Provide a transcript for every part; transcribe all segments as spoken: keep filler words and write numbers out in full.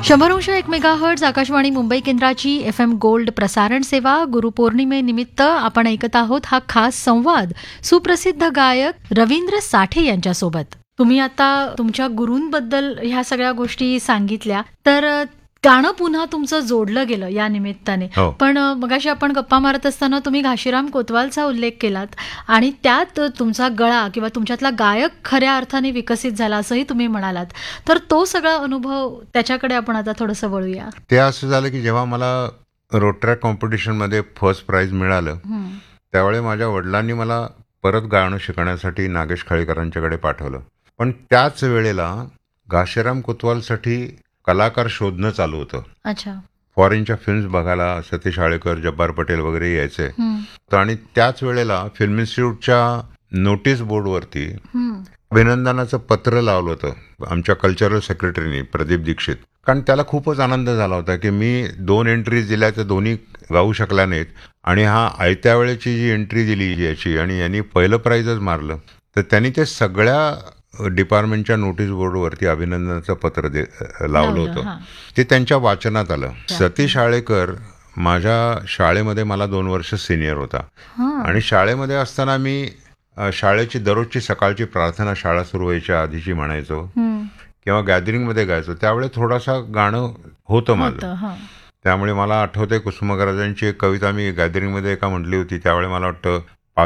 शंभर अंश एक मेगाहर्ट्ज आकाशवाणी मुंबई केंद्राची एफ एम गोल्ड प्रसारण सेवा. गुरुपौर्णिमेनिमित्त आपण ऐकत आहोत हा खास संवाद सुप्रसिद्ध गायक रवींद्र साठे यांच्यासोबत. तुम्ही आता तुमच्या गुरूंबद्दल ह्या सगळ्या गोष्टी सांगितल्या, तर गाणं पुन्हा तुमचं जोडलं गेलं या निमित्ताने. हो. पण मगाशी आपण गप्पा मारत असताना तुम्ही घाशीराम कोतवालचा उल्लेख केलात आणि त्यात तुमचा गळा किंवा तुमच्यातला गायक खऱ्या अर्थाने विकसित झाला असंही तुम्ही म्हणालात. तर तो सगळा अनुभव त्याच्याकडे आपण आता थोडंसं वळूया. ते असं झालं की जेव्हा मला रोड ट्रॅक कॉम्पिटिशनमध्ये फर्स्ट प्राइज मिळालं, हं. त्यावेळी माझ्या वडिलांनी मला परत गाणं शिकण्यासाठी नागेश खाळीकरांच्याकडे पाठवलं. पण त्याच वेळेला घाशीराम कोतवालसाठी कलाकार शोधणं चालू होतं. अच्छा. फॉरेनच्या फिल्म्स बघायला सतीश आळेकर, जब्बार पटेल वगैरे यायचे. हं. तर आणि त्याच वेळेला फिल्म इन्स्टिट्यूटच्या नोटीस बोर्डवरती हं. अभिनंदनाचं पत्र लावलं होतं आमच्या कल्चरल सेक्रेटरीनी प्रदीप दीक्षित. कारण त्याला खूपच आनंद झाला होता की मी दोन एंट्रीज दिल्या, त्या दोन्ही गाऊ शकल्या नाहीत आणि हा आयत्या वेळेची जी एंट्री दिली याची आणि यांनी पहिलं प्राइजच मारलं. तर त्यांनी ते सगळ्या डिपार्टमेंटच्या नोटीस बोर्डवरती अभिनंदनाचं पत्र दे लावलं लावलं, होतं. हां. ते त्यांच्या वाचनात आलं. सतीश आळेकर माझ्या शाळेमध्ये मला दोन वर्ष सिनियर होता हां. आणि शाळेमध्ये असताना मी अ, शाळेची दररोजची सकाळची प्रार्थना शाळा सुरू व्हायच्या आधीची म्हणायचो हं. किंवा गॅदरिंगमध्ये गायचो. त्यावेळी थोडासा गाणं होतं माझं. होतं, हां. त्यामुळे मला आठवतंय कुसुमाग्रजांची एक कविता मी गॅदरिंगमध्ये एका म्हटली होती. त्यावेळी मला वाटतं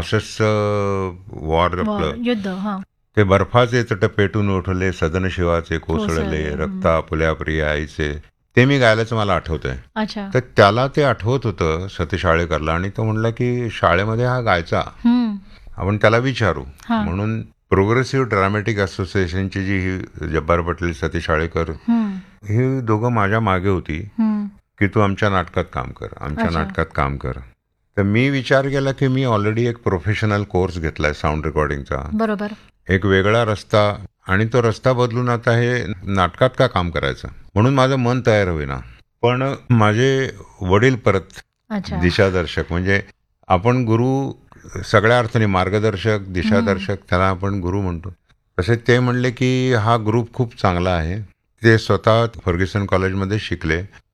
पासष्टचं वॉर वा, आपलं युद्ध. हां. ते बर्फाचे तट पेटून उठले, सदन शिवाचे कोसळले, कोसळले, हं. रक्त आपुल्या प्रिया आईचे. ते मी गायल्याचं मला आठवतंय. अच्छा. तर त्याला ते आठवत होतं सतीश आळेकरला आणि तो म्हणला की शाळेमध्ये हा गायचा, हं. आपण त्याला विचारू. हां. म्हणून प्रोग्रेसिव्ह ड्रामॅटिक असोसिएशनची जी ही जब्बार पटेल, सतीश आळेकर हं. ही दोघं माझ्या मागे होती हं. की तू आमच्या नाटकात काम कर, आमच्या अच्छा. नाटकात काम कर. तर मी विचार केला की मी ऑलरेडी एक प्रोफेशनल कोर्स घेतलाय साऊंड रेकॉर्डिंगचा, बरोबर. एक वेगळा रस्ता, आणि तो रस्ता बदलून आता हे नाटकात का काम करायचं, म्हणून माझं मन तयार होईना. पण माझे वडील परत अच्छा. दिशादर्शक, म्हणजे आपण गुरु सगळ्या अर्थाने मार्गदर्शक, दिशादर्शक, त्याला आपण गुरु म्हणतो. तसे ते म्हणले की हा ग्रुप खूप चांगला आहे. ते स्वतः फर्ग्युसन कॉलेजमध्ये शिकले